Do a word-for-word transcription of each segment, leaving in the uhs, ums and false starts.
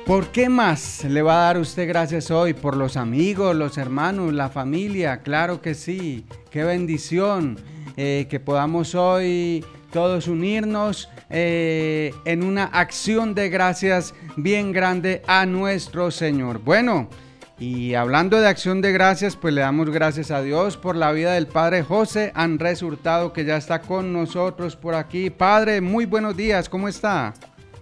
¿Por qué más le va a dar usted gracias hoy? ¿Por los amigos, los hermanos, la familia? Claro que sí. Qué bendición eh, que podamos hoy todos unirnos eh, en una acción de gracias bien grande a nuestro Señor. Bueno, y hablando de acción de gracias, pues le damos gracias a Dios por la vida del Padre José Andrés Hurtado, que ya está con nosotros por aquí. Padre, muy buenos días, ¿cómo está?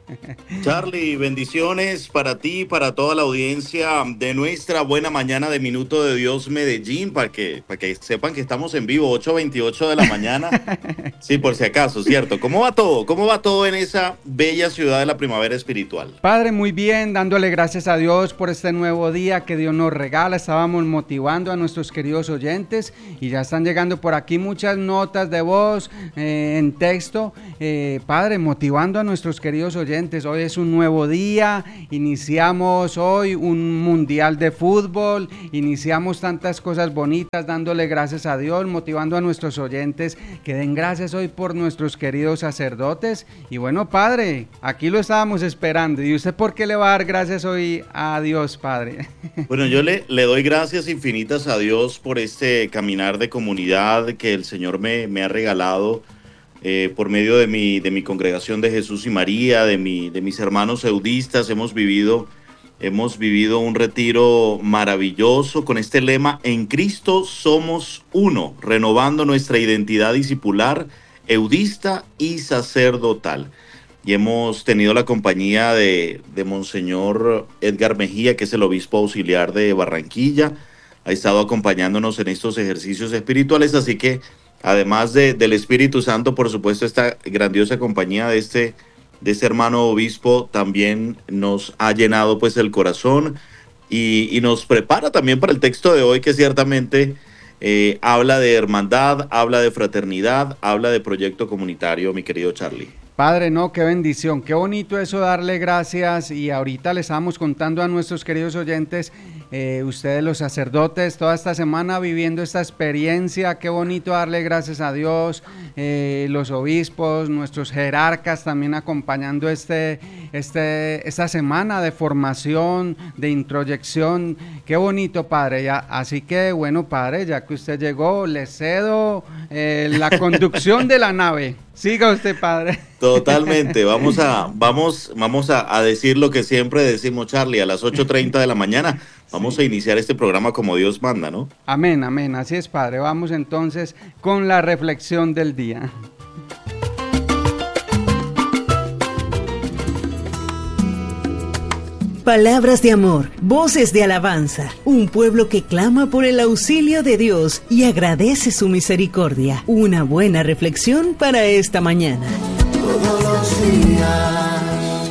Charlie, bendiciones para ti y para toda la audiencia de nuestra buena mañana de Minuto de Dios Medellín, para que, para que sepan que estamos en vivo, ocho veintiocho de la mañana. Sí, por si acaso, ¿cierto? ¿Cómo va todo? ¿Cómo va todo en esa bella ciudad de la primavera espiritual? Padre, muy bien, dándole gracias a Dios por este nuevo día que Dios nos regala. Estábamos motivando a nuestros queridos oyentes y ya están llegando por aquí muchas notas de voz eh, en texto. Eh, Padre, motivando a nuestros queridos oyentes. Hoy es un nuevo día, iniciamos hoy un mundial de fútbol, iniciamos tantas cosas bonitas dándole gracias a Dios, motivando a nuestros oyentes que den gracias hoy por nuestros queridos sacerdotes. Y bueno, Padre, aquí lo estábamos esperando. ¿Y usted por qué le va a dar gracias hoy a Dios, Padre? Bueno, yo le, le doy gracias infinitas a Dios por este caminar de comunidad que el Señor me, me ha regalado. Eh, por medio de mi, de mi congregación de Jesús y María, de, mi, de mis hermanos eudistas, hemos vivido, hemos vivido un retiro maravilloso con este lema: en Cristo somos uno, renovando nuestra identidad discipular, eudista y sacerdotal. Y hemos tenido la compañía de, de Monseñor Edgar Mejía, que es el obispo auxiliar de Barranquilla. Ha estado acompañándonos en estos ejercicios espirituales, así que además de, del Espíritu Santo, por supuesto, esta grandiosa compañía de este, de este hermano obispo también nos ha llenado pues el corazón y, y nos prepara también para el texto de hoy, que ciertamente eh, habla de hermandad, habla de fraternidad, habla de proyecto comunitario, mi querido Charlie. Padre, no, qué bendición, qué bonito eso, darle gracias. Y ahorita le estábamos contando a nuestros queridos oyentes, eh, ustedes los sacerdotes, toda esta semana viviendo esta experiencia, qué bonito darle gracias a Dios, eh, los obispos, nuestros jerarcas también acompañando este, este, esta semana de formación, de introyección, qué bonito, Padre. Ya, así que bueno, Padre, ya que usted llegó, le cedo eh, la conducción de la nave. Siga usted, Padre. Totalmente, vamos a, vamos, vamos a, a decir lo que siempre decimos, Charlie, a las ocho treinta de la mañana vamos sí. a iniciar este programa como Dios manda, ¿no? Amén, amén, así es, Padre. Vamos entonces con la reflexión del día. Palabras de amor, voces de alabanza, un pueblo que clama por el auxilio de Dios y agradece su misericordia. Una buena reflexión para esta mañana. Todos los días.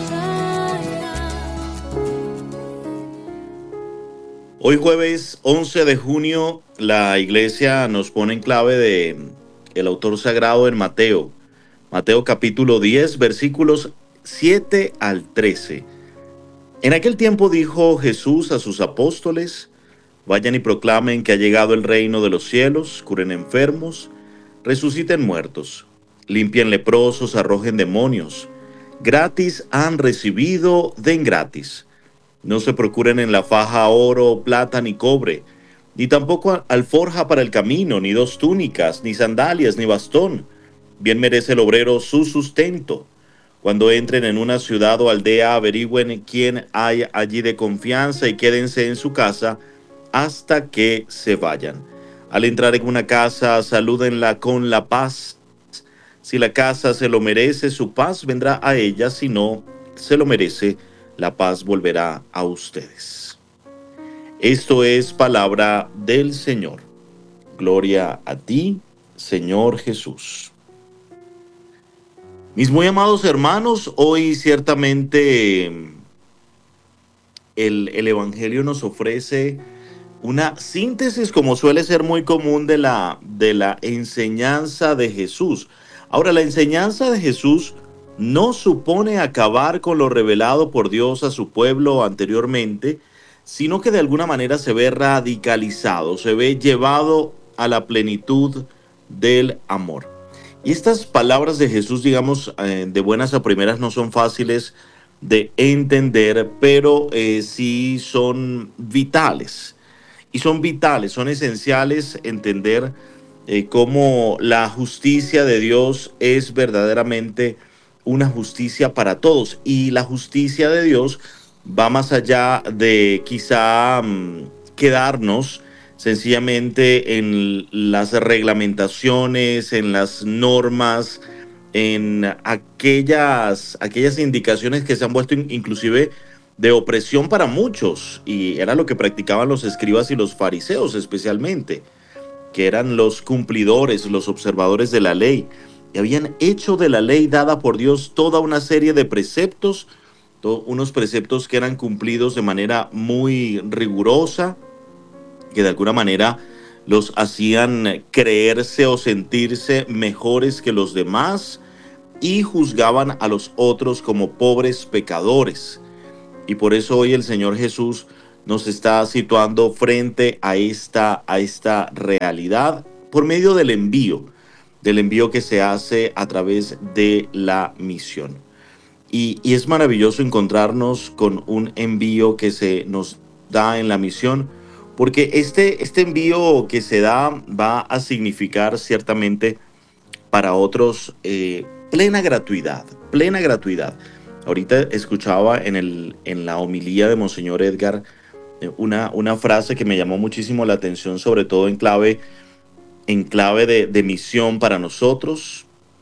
Hoy jueves once de junio, la iglesia nos pone en clave de el autor sagrado en Mateo. Mateo capítulo diez, versículos siete al trece. En aquel tiempo dijo Jesús a sus apóstoles: vayan y proclamen que ha llegado el reino de los cielos, curen enfermos, resuciten muertos, limpien leprosos, arrojen demonios. Gratis han recibido, den gratis. No se procuren en la faja oro, plata ni cobre, ni tampoco alforja para el camino, ni dos túnicas, ni sandalias, ni bastón. Bien merece el obrero su sustento. Cuando entren en una ciudad o aldea, averigüen quién hay allí de confianza y quédense en su casa hasta que se vayan. Al entrar en una casa, salúdenla con la paz. Si la casa se lo merece, su paz vendrá a ella. Si no se lo merece, la paz volverá a ustedes. Esto es palabra del Señor. Gloria a ti, Señor Jesús. Mis muy amados hermanos, hoy ciertamente el, el Evangelio nos ofrece una síntesis, como suele ser muy común, de la, de la enseñanza de Jesús. Ahora, la enseñanza de Jesús no supone acabar con lo revelado por Dios a su pueblo anteriormente, sino que de alguna manera se ve radicalizado, se ve llevado a la plenitud del amor. Y estas palabras de Jesús, digamos, eh, de buenas a primeras no son fáciles de entender, pero eh, sí son vitales. Y son vitales, son esenciales entender eh, cómo la justicia de Dios es verdaderamente una justicia para todos. Y la justicia de Dios va más allá de quizá um, quedarnos sencillamente en las reglamentaciones, en las normas, en aquellas, aquellas indicaciones que se han vuelto in, inclusive de opresión para muchos, y era lo que practicaban los escribas y los fariseos especialmente, que eran los cumplidores, los observadores de la ley, y habían hecho de la ley dada por Dios toda una serie de preceptos, to, unos preceptos que eran cumplidos de manera muy rigurosa, que de alguna manera los hacían creerse o sentirse mejores que los demás, y juzgaban a los otros como pobres pecadores. Y por eso hoy el Señor Jesús nos está situando frente a esta, a esta realidad por medio del envío, del envío que se hace a través de la misión. Y, y es maravilloso encontrarnos con un envío que se nos da en la misión, porque este, este envío que se da va a significar ciertamente para otros eh, plena gratuidad, plena gratuidad. Ahorita escuchaba en, el, en la homilía de Monseñor Edgar una, una frase que me llamó muchísimo la atención, sobre todo en clave, en clave de, de misión para nosotros.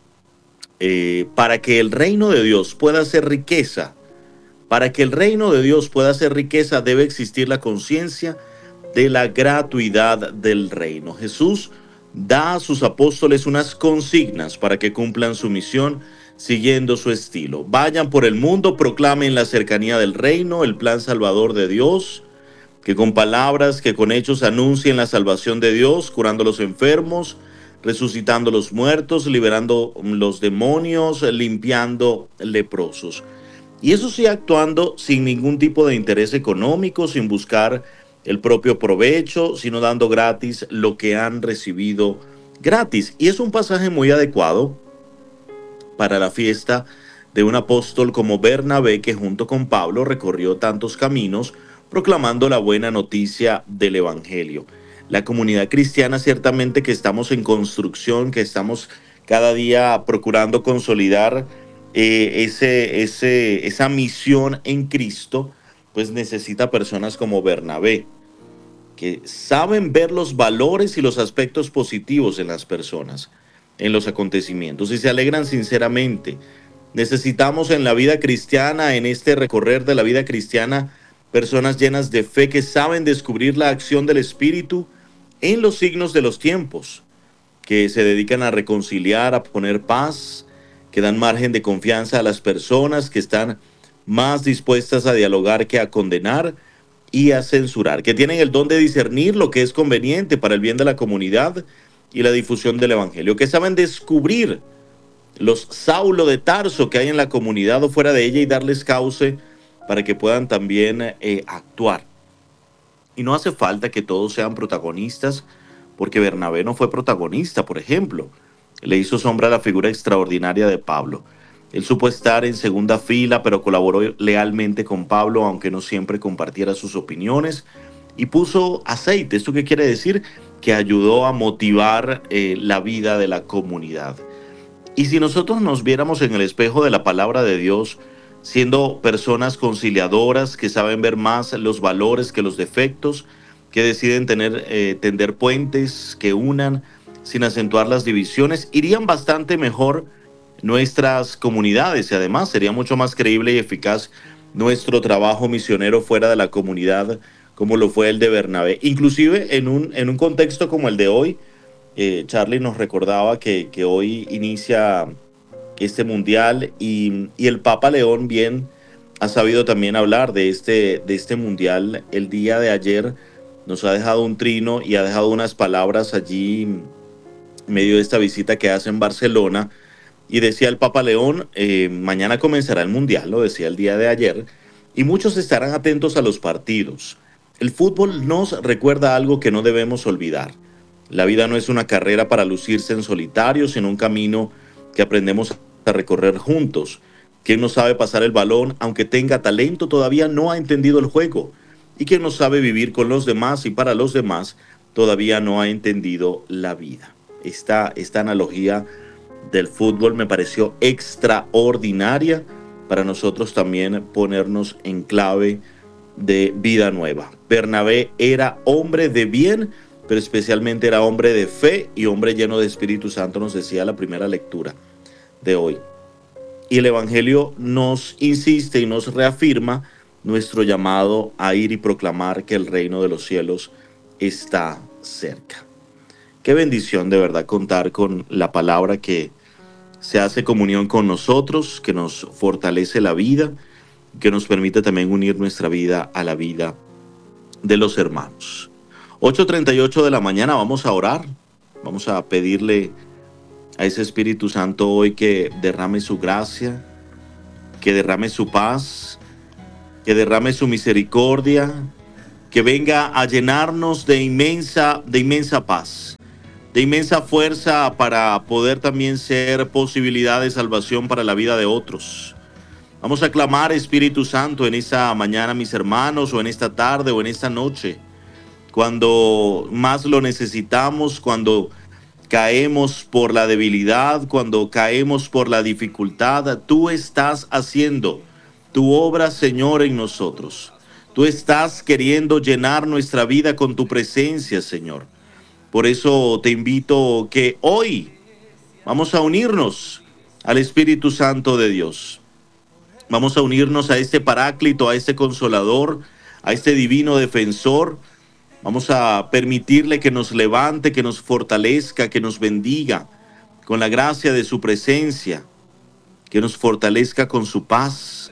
Eh, para que el reino de Dios pueda ser riqueza, para que el reino de Dios pueda ser riqueza, debe existir la conciencia de la gratuidad del reino. Jesús da a sus apóstoles unas consignas para que cumplan su misión siguiendo su estilo. Vayan por el mundo, proclamen la cercanía del reino, el plan salvador de Dios, que con palabras, que con hechos anuncien la salvación de Dios, curando a los enfermos, resucitando a los muertos, liberando los demonios, limpiando leprosos. Y eso sí, actuando sin ningún tipo de interés económico, sin buscar el propio provecho, sino dando gratis lo que han recibido gratis. Y es un pasaje muy adecuado para la fiesta de un apóstol como Bernabé, que junto con Pablo recorrió tantos caminos proclamando la buena noticia del Evangelio. La comunidad cristiana ciertamente que estamos en construcción, que estamos cada día procurando consolidar eh, ese, ese, esa misión en Cristo, pues necesita personas como Bernabé, que saben ver los valores y los aspectos positivos en las personas, en los acontecimientos, y se alegran sinceramente. Necesitamos en la vida cristiana, en este recorrer de la vida cristiana, personas llenas de fe que saben descubrir la acción del Espíritu en los signos de los tiempos, que se dedican a reconciliar, a poner paz, que dan margen de confianza a las personas, que están más dispuestas a dialogar que a condenar y a censurar, que tienen el don de discernir lo que es conveniente para el bien de la comunidad y la difusión del Evangelio, que saben descubrir los Saulo de Tarso que hay en la comunidad o fuera de ella y darles cauce para que puedan también eh, actuar. Y no hace falta que todos sean protagonistas, porque Bernabé no fue protagonista, por ejemplo. Le hizo sombra a la figura extraordinaria de Pablo. Él supo estar en segunda fila, pero colaboró lealmente con Pablo, aunque no siempre compartiera sus opiniones, y puso aceite. ¿Esto qué quiere decir? Que ayudó a motivar eh, la vida de la comunidad. Y si nosotros nos viéramos en el espejo de la palabra de Dios, siendo personas conciliadoras que saben ver más los valores que los defectos, que deciden tener, eh, tender puentes que unan sin acentuar las divisiones, irían bastante mejor nuestras comunidades, y además sería mucho más creíble y eficaz nuestro trabajo misionero fuera de la comunidad, como lo fue el de Bernabé. Inclusive en un, en un contexto como el de hoy, eh, Charlie nos recordaba que, que hoy inicia este mundial, y, y el Papa León bien ha sabido también hablar de este, de este mundial. El día de ayer nos ha dejado un trino y ha dejado unas palabras allí en medio de esta visita que hace en Barcelona, y decía el Papa León, eh, mañana comenzará el mundial, lo decía el día de ayer, y muchos estarán atentos a los partidos. El fútbol nos recuerda algo que no debemos olvidar. La vida no es una carrera para lucirse en solitario, sino un camino que aprendemos a recorrer juntos. Quien no sabe pasar el balón, aunque tenga talento, todavía no ha entendido el juego. Y quien no sabe vivir con los demás y para los demás, todavía no ha entendido la vida. Esta, esta analogía del fútbol me pareció extraordinaria para nosotros también ponernos en clave de vida nueva. Bernabé era hombre de bien, pero especialmente era hombre de fe y hombre lleno de Espíritu Santo, nos decía la primera lectura de hoy. Y el Evangelio nos insiste y nos reafirma nuestro llamado a ir y proclamar que el reino de los cielos está cerca. Qué bendición de verdad contar con la palabra que se hace comunión con nosotros, que nos fortalece la vida, que nos permite también unir nuestra vida a la vida de los hermanos. ocho treinta y ocho de la mañana, vamos a orar, vamos a pedirle a ese Espíritu Santo hoy que derrame su gracia, que derrame su paz, que derrame su misericordia, que venga a llenarnos de inmensa, de inmensa paz, de inmensa fuerza para poder también ser posibilidad de salvación para la vida de otros. Vamos a clamar, Espíritu Santo, en esta mañana, mis hermanos, o en esta tarde, o en esta noche, cuando más lo necesitamos, cuando caemos por la debilidad, cuando caemos por la dificultad. Tú estás haciendo tu obra, Señor, en nosotros. Tú estás queriendo llenar nuestra vida con tu presencia, Señor. Por eso te invito que hoy vamos a unirnos al Espíritu Santo de Dios. Vamos a unirnos a este Paráclito, a este Consolador, a este Divino Defensor. Vamos a permitirle que nos levante, que nos fortalezca, que nos bendiga con la gracia de su presencia, que nos fortalezca con su paz,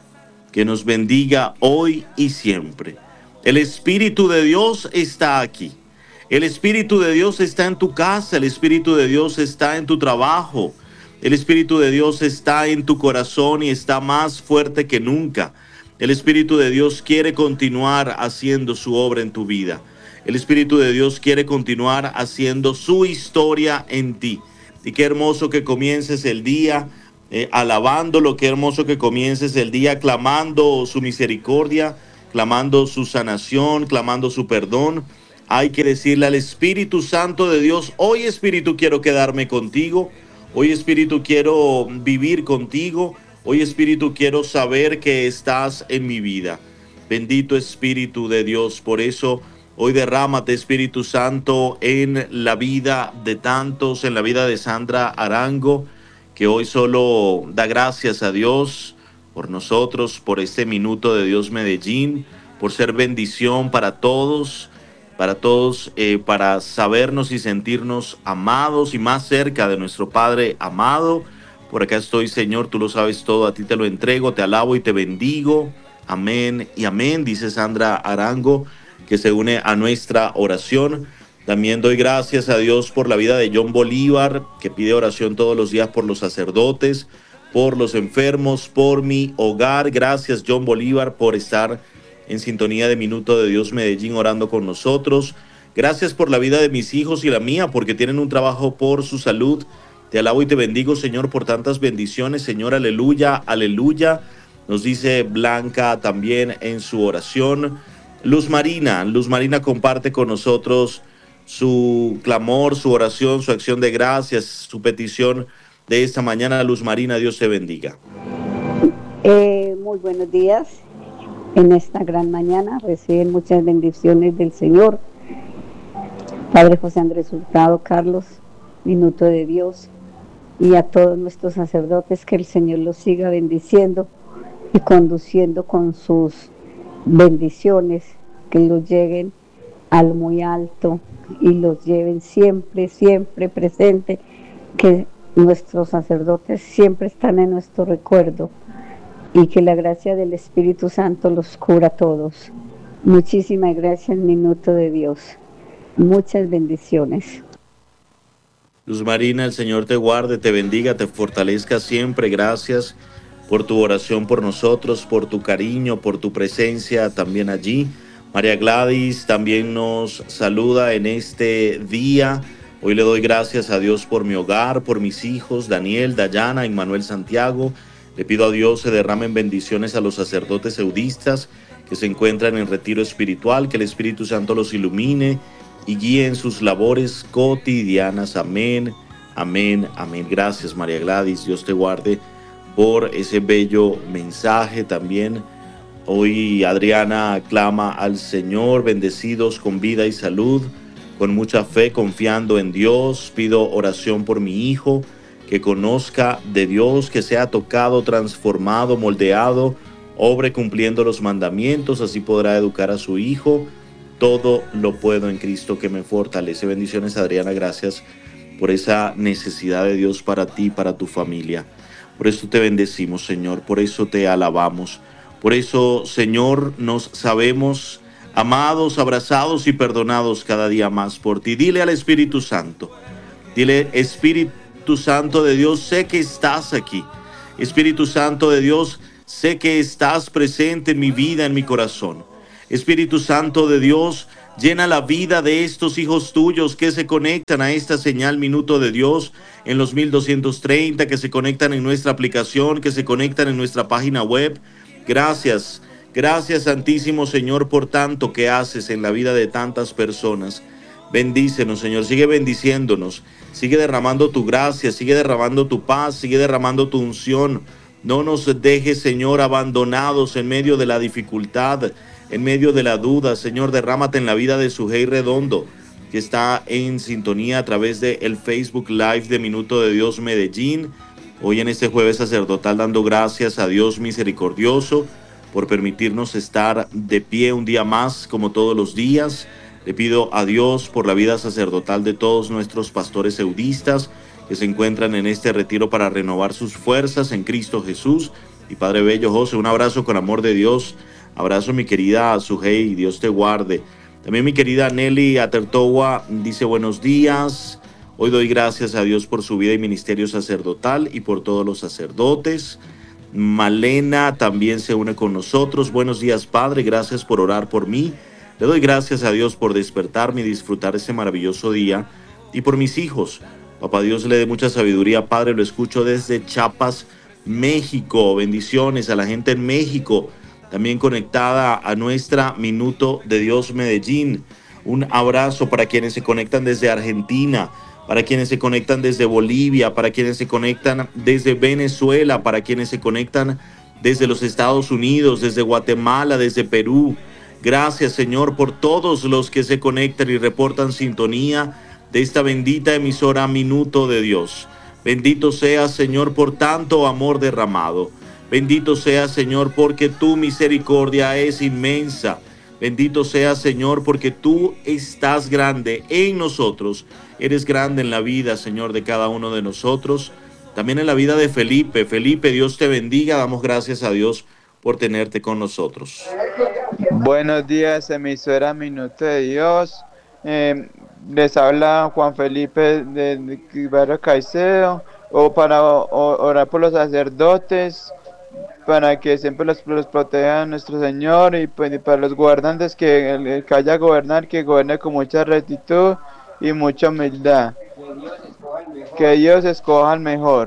que nos bendiga hoy y siempre. El Espíritu de Dios está aquí. El Espíritu de Dios está en tu casa, el Espíritu de Dios está en tu trabajo, el Espíritu de Dios está en tu corazón y está más fuerte que nunca. El Espíritu de Dios quiere continuar haciendo su obra en tu vida. El Espíritu de Dios quiere continuar haciendo su historia en ti. Y qué hermoso que comiences el día eh, alabándolo, qué hermoso que comiences el día clamando su misericordia, clamando su sanación, clamando su perdón. Hay que decirle al Espíritu Santo de Dios: hoy, Espíritu, quiero quedarme contigo. Hoy, Espíritu, quiero vivir contigo. Hoy, Espíritu, quiero saber que estás en mi vida. Bendito Espíritu de Dios. Por eso, hoy derrámate, Espíritu Santo, en la vida de tantos, en la vida de Sandra Arango, que hoy solo da gracias a Dios por nosotros, por este Minuto de Dios Medellín, por ser bendición para todos, para todos, eh, para sabernos y sentirnos amados y más cerca de nuestro Padre amado. Por acá estoy, Señor, tú lo sabes todo, a ti te lo entrego, te alabo y te bendigo. Amén y amén, dice Sandra Arango, que se une a nuestra oración. También doy gracias a Dios por la vida de John Bolívar, que pide oración todos los días por los sacerdotes, por los enfermos, por mi hogar. Gracias, John Bolívar, por estar en sintonía de Minuto de Dios Medellín orando con nosotros. Gracias por la vida de mis hijos y la mía, porque tienen un trabajo por su salud. Te alabo y te bendigo, Señor, por tantas bendiciones, Señor, aleluya, aleluya. Nos dice Blanca también en su oración. Luz Marina, Luz Marina comparte con nosotros su clamor, su oración, su acción de gracias, su petición de esta mañana. Luz Marina, Dios te bendiga. Eh, muy buenos días. En esta gran mañana reciben muchas bendiciones del Señor. Padre José Andrés Hurtado, Carlos, Minuto de Dios, y a todos nuestros sacerdotes, que el Señor los siga bendiciendo y conduciendo con sus bendiciones, que los lleguen al muy alto y los lleven siempre, siempre presente, que nuestros sacerdotes siempre están en nuestro recuerdo, y que la gracia del Espíritu Santo los cura a todos. Muchísimas gracias, Minuto de Dios. Muchas bendiciones. Luz Marina, el Señor te guarde, te bendiga, te fortalezca siempre. Gracias por tu oración por nosotros, por tu cariño, por tu presencia también allí. María Gladys también nos saluda en este día. Hoy le doy gracias a Dios por mi hogar, por mis hijos, Daniel, Dayana y Manuel Santiago. Le pido a Dios se derramen bendiciones a los sacerdotes eudistas que se encuentran en retiro espiritual, que el Espíritu Santo los ilumine y guíe en sus labores cotidianas. Amén, amén, amén. Gracias, María Gladys. Dios te guarde por ese bello mensaje también. Hoy Adriana clama al Señor, bendecidos con vida y salud, con mucha fe, confiando en Dios. Pido oración por mi hijo, que conozca de Dios, que sea tocado, transformado, moldeado, obre cumpliendo los mandamientos, así podrá educar a su hijo. Todo lo puedo en Cristo que me fortalece. Bendiciones, Adriana, gracias por esa necesidad de Dios para ti, para tu familia. Por eso te bendecimos, Señor, por eso te alabamos. Por eso, Señor, nos sabemos amados, abrazados y perdonados cada día más por ti. Dile al Espíritu Santo, dile, Espíritu Santo de Dios, sé que estás aquí. Espíritu Santo de Dios, sé que estás presente en mi vida, en mi corazón. Espíritu Santo de Dios, llena la vida de estos hijos tuyos que se conectan a esta señal Minuto de Dios en los mil doscientos treinta, que se conectan en nuestra aplicación, que se conectan en nuestra página web. Gracias, gracias Santísimo Señor por tanto que haces en la vida de tantas personas. Bendícenos, Señor, sigue bendiciéndonos, sigue derramando tu gracia, sigue derramando tu paz, sigue derramando tu unción. No nos dejes, Señor, abandonados en medio de la dificultad, en medio de la duda. Señor, derrámate en la vida de Sujei Redondo, que está en sintonía a través de el Facebook Live de Minuto de Dios Medellín. Hoy en este jueves sacerdotal, dando gracias a Dios misericordioso por permitirnos estar de pie un día más como todos los días. Le pido a Dios por la vida sacerdotal de todos nuestros pastores eudistas que se encuentran en este retiro para renovar sus fuerzas en Cristo Jesús. Y Padre Bello José, un abrazo con amor de Dios. Abrazo mi querida Sujei, Dios te guarde. También mi querida Nelly Atertowa dice buenos días. Hoy doy gracias a Dios por su vida y ministerio sacerdotal y por todos los sacerdotes. Malena también se une con nosotros. Buenos días, Padre, gracias por orar por mí. Le doy gracias a Dios por despertarme y disfrutar este maravilloso día y por mis hijos. Papá Dios le dé mucha sabiduría, Padre, lo escucho desde Chiapas, México. Bendiciones a la gente en México, también conectada a nuestra Minuto de Dios Medellín. Un abrazo para quienes se conectan desde Argentina, para quienes se conectan desde Bolivia, para quienes se conectan desde Venezuela, para quienes se conectan desde los Estados Unidos, desde Guatemala, desde Perú. Gracias, Señor, por todos los que se conectan y reportan sintonía de esta bendita emisora Minuto de Dios. Bendito seas, Señor, por tanto amor derramado. Bendito seas, Señor, porque tu misericordia es inmensa. Bendito seas, Señor, porque tú estás grande en nosotros. Eres grande en la vida, Señor, de cada uno de nosotros. También en la vida de Felipe. Felipe, Dios te bendiga. Damos gracias a Dios por tenerte con nosotros. Buenos días, emisora Minuto de Dios. Eh, les habla Juan Felipe de, de Barrio Caicedo, o para o, orar por los sacerdotes, para que siempre los, los proteja nuestro Señor, y, pues, y para los gobernantes, que el, el que haya gobernar, que gobierne con mucha rectitud y mucha humildad. Que Dios escoja el mejor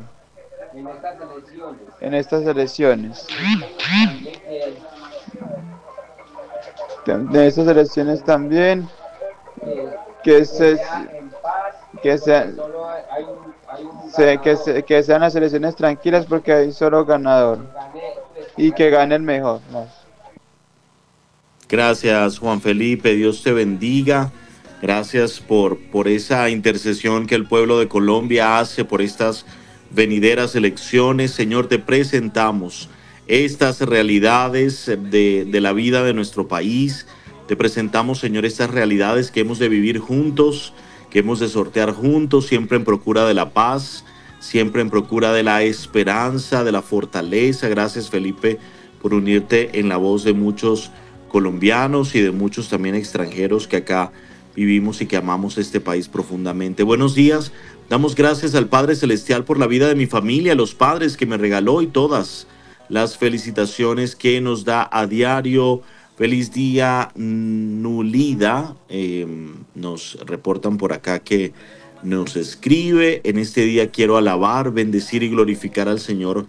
en estas elecciones. De estas elecciones también, que se que sean se, que, se, que sean las elecciones tranquilas, porque hay solo ganador, y que gane el mejor. Gracias, Juan Felipe, Dios te bendiga. Gracias por, por esa intercesión que el pueblo de Colombia hace por estas venideras elecciones. Señor, te presentamos estas realidades de, de la vida de nuestro país. Te presentamos, Señor, estas realidades que hemos de vivir juntos, que hemos de sortear juntos, siempre en procura de la paz, siempre en procura de la esperanza, de la fortaleza. Gracias, Felipe, por unirte en la voz de muchos colombianos y de muchos también extranjeros que acá vivimos y que amamos este país profundamente. Buenos días. Damos gracias al Padre Celestial por la vida de mi familia, los padres que me regaló y todas las felicitaciones que nos da a diario. Feliz día, Nulida. Eh, nos reportan por acá que nos escribe: en este día quiero alabar, bendecir y glorificar al Señor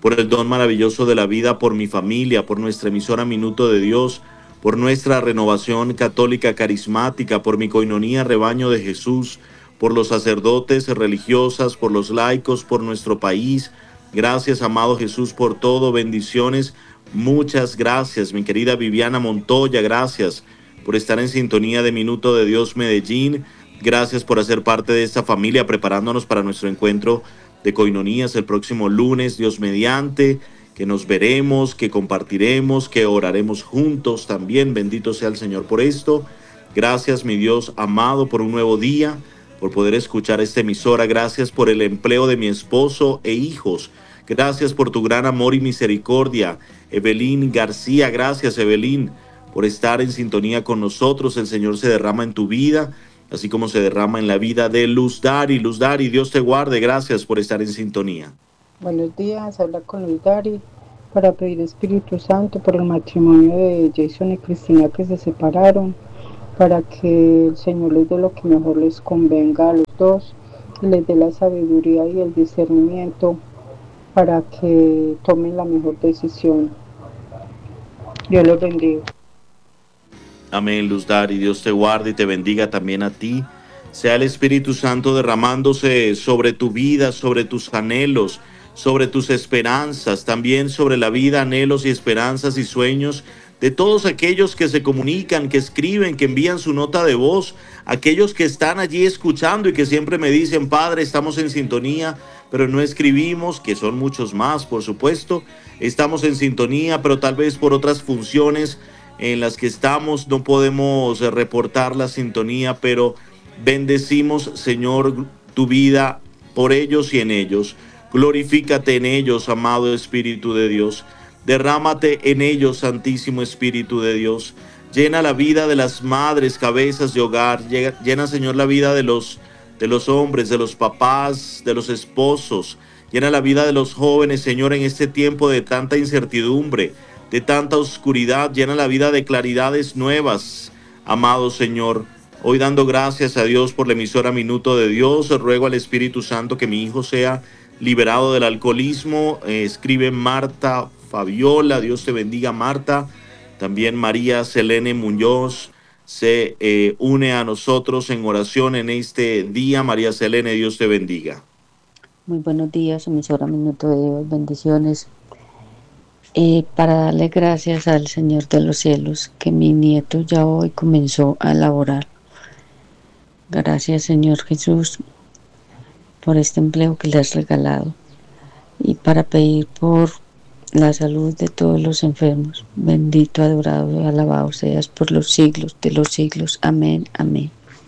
por el don maravilloso de la vida, por mi familia, por nuestra emisora Minuto de Dios, por nuestra renovación católica carismática, por mi coinonía Rebaño de Jesús, por los sacerdotes, religiosas, por los laicos, por nuestro país. Gracias, amado Jesús, por todo. Bendiciones. Muchas gracias, mi querida Viviana Montoya. Gracias por estar en sintonía de Minuto de Dios Medellín. Gracias por hacer parte de esta familia, preparándonos para nuestro encuentro de coinonías el próximo lunes, Dios mediante, que nos veremos, que compartiremos, que oraremos juntos también. Bendito sea el Señor por esto. Gracias, mi Dios amado, por un nuevo día, por poder escuchar esta emisora. Gracias por el empleo de mi esposo e hijos. Gracias por tu gran amor y misericordia. Evelyn García, gracias, Evelyn, por estar en sintonía con nosotros. El Señor se derrama en tu vida, así como se derrama en la vida de Luz Dari. Luz Dari, Dios te guarde. Gracias por estar en sintonía. Buenos días, habla con Luz Dari para pedir Espíritu Santo por el matrimonio de Jason y Cristina que se separaron, para que el Señor les dé lo que mejor les convenga a los dos, les dé la sabiduría y el discernimiento para que tomen la mejor decisión. Dios los bendiga. Amén, Luz Dari, Dios te guarde y te bendiga también a ti. Sea el Espíritu Santo derramándose sobre tu vida, sobre tus anhelos, sobre tus esperanzas, también sobre la vida, anhelos y esperanzas y sueños de todos aquellos que se comunican, que escriben, que envían su nota de voz, aquellos que están allí escuchando y que siempre me dicen: Padre, estamos en sintonía, pero no escribimos, que son muchos más, por supuesto. Estamos en sintonía, pero tal vez por otras funciones en las que estamos no podemos reportar la sintonía, pero bendecimos, Señor, tu vida por ellos y en ellos. Glorifícate en ellos, amado Espíritu de Dios. Derrámate en ellos, Santísimo Espíritu de Dios. Llena la vida de las madres, cabezas de hogar. Llena, Señor, la vida de los, de los hombres, de los papás, de los esposos. Llena la vida de los jóvenes, Señor, en este tiempo de tanta incertidumbre, de tanta oscuridad. Llena la vida de claridades nuevas, amado Señor. Hoy, dando gracias a Dios por la emisora Minuto de Dios, ruego al Espíritu Santo que mi hijo sea liberado del alcoholismo. Eh, escribe Marta Fabiola. Dios te bendiga, Marta. También María Selene Muñoz se eh, une a nosotros en oración en este día. María Selene, Dios te bendiga. Muy buenos días, emisora Minuto de Dios. Bendiciones. Eh, para darle gracias al Señor de los cielos que mi nieto ya hoy comenzó a laborar. Gracias, Señor Jesús, por este empleo que le has regalado, y para pedir por la salud de todos los enfermos. Bendito, adorado y alabado seas por los siglos de los siglos. Amén, amén.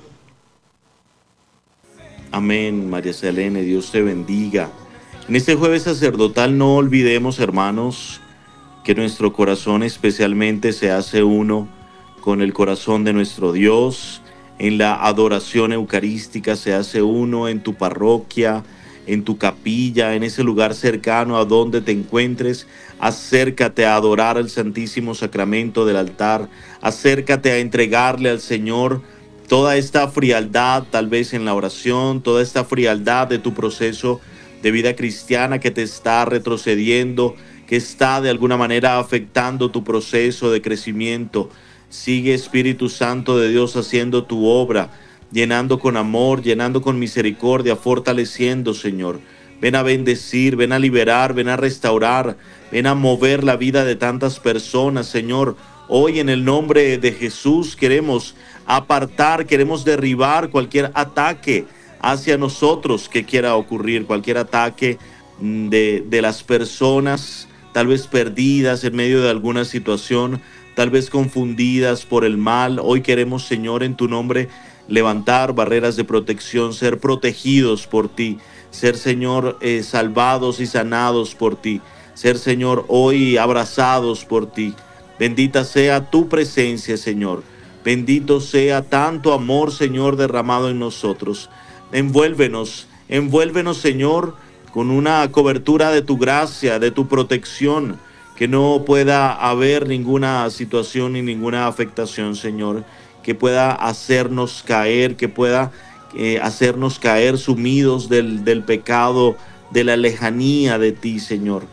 Amén, María Selene, Dios te bendiga. En este jueves sacerdotal no olvidemos, hermanos, que nuestro corazón especialmente se hace uno con el corazón de nuestro Dios. En la adoración eucarística se hace uno en tu parroquia, en tu capilla, en ese lugar cercano a donde te encuentres. Acércate a adorar al Santísimo Sacramento del altar. Acércate a entregarle al Señor toda esta frialdad, tal vez en la oración, toda esta frialdad de tu proceso de vida cristiana que te está retrocediendo, que está de alguna manera afectando tu proceso de crecimiento. Sigue, Espíritu Santo de Dios, haciendo tu obra, llenando con amor, llenando con misericordia, fortaleciendo, Señor. Ven a bendecir, ven a liberar, ven a restaurar, ven a mover la vida de tantas personas, Señor. Hoy, en el nombre de Jesús, queremos apartar, queremos derribar cualquier ataque hacia nosotros que quiera ocurrir, cualquier ataque de, de las personas, tal vez perdidas en medio de alguna situación, tal vez confundidas por el mal. Hoy queremos, Señor, en tu nombre, levantar barreras de protección, ser protegidos por ti, ser, Señor, eh, salvados y sanados por ti, ser, Señor, hoy abrazados por ti. Bendita sea tu presencia, Señor. Bendito sea tanto amor, Señor, derramado en nosotros. Envuélvenos, envuélvenos, Señor, con una cobertura de tu gracia, de tu protección, que no pueda haber ninguna situación ni ninguna afectación, Señor, que pueda hacernos caer, que pueda eh, hacernos caer sumidos del, del pecado, de la lejanía de ti, Señor.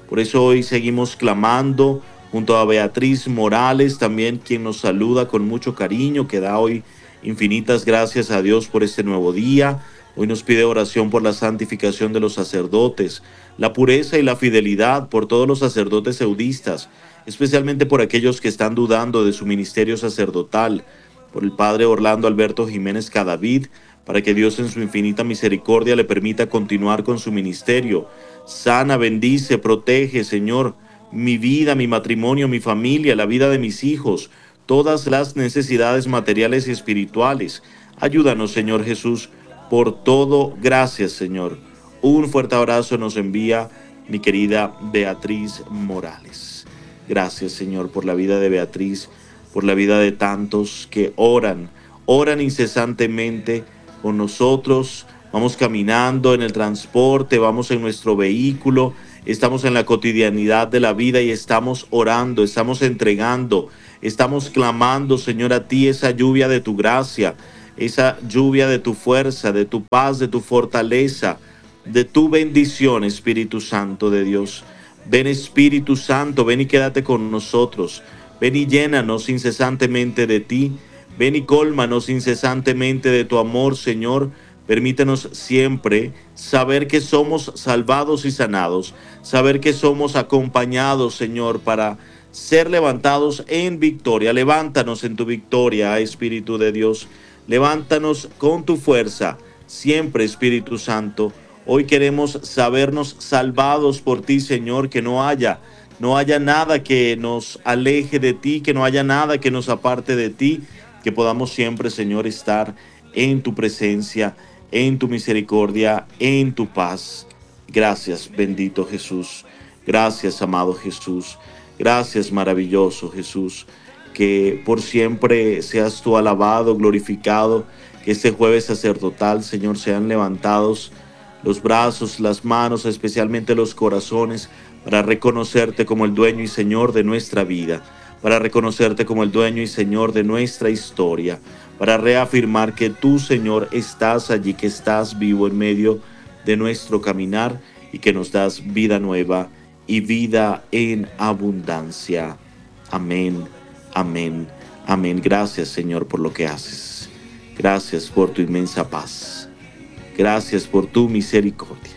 Por eso hoy seguimos clamando junto a Beatriz Morales, también quien nos saluda con mucho cariño, que da hoy infinitas gracias a Dios por este nuevo día. Hoy nos pide oración por la santificación de los sacerdotes, la pureza y la fidelidad por todos los sacerdotes eudistas, especialmente por aquellos que están dudando de su ministerio sacerdotal, por el padre Orlando Alberto Jiménez Cadavid, para que Dios en su infinita misericordia le permita continuar con su ministerio. Sana, bendice, protege, Señor, mi vida, mi matrimonio, mi familia, la vida de mis hijos, todas las necesidades materiales y espirituales. Ayúdanos, Señor Jesús, por todo. Gracias, Señor. Un fuerte abrazo nos envía mi querida Beatriz Morales. Gracias, Señor, por la vida de Beatriz, por la vida de tantos que oran, oran incesantemente con nosotros. Vamos caminando en el transporte, vamos en nuestro vehículo, estamos en la cotidianidad de la vida y estamos orando, estamos entregando, estamos clamando, Señor, a ti esa lluvia de tu gracia, esa lluvia de tu fuerza, de tu paz, de tu fortaleza, de tu bendición, Espíritu Santo de Dios. Ven, Espíritu Santo, ven y quédate con nosotros. Ven y llénanos incesantemente de ti. Ven y cólmanos incesantemente de tu amor, Señor. Permítenos siempre saber que somos salvados y sanados, saber que somos acompañados, Señor, para ser levantados en victoria. Levántanos en tu victoria, Espíritu de Dios. Levántanos con tu fuerza, siempre, Espíritu Santo. Hoy queremos sabernos salvados por ti, Señor, que no haya, no haya nada que nos aleje de ti, que no haya nada que nos aparte de ti, que podamos siempre, Señor, estar en tu presencia, en tu misericordia, en tu paz. Gracias, bendito Jesús. Gracias, amado Jesús. Gracias, maravilloso Jesús. Que por siempre seas tú alabado, glorificado. Que este jueves sacerdotal, Señor, sean levantados los brazos, las manos, especialmente los corazones, para reconocerte como el dueño y Señor de nuestra vida, para reconocerte como el dueño y Señor de nuestra historia, para reafirmar que tú, Señor, estás allí, que estás vivo en medio de nuestro caminar y que nos das vida nueva y vida en abundancia. Amén, amén, amén. Gracias, Señor, por lo que haces. Gracias por tu inmensa paz. Gracias por tu misericordia.